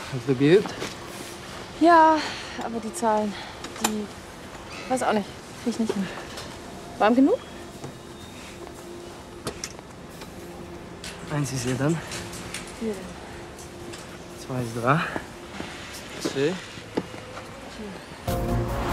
Hast du geübt? Ja, aber die Zahlen, die... Weiß auch nicht. Krieg ich nicht hin. Warm genug? Eins ist ja dann. Hier. Zwei ist dran. Zwei.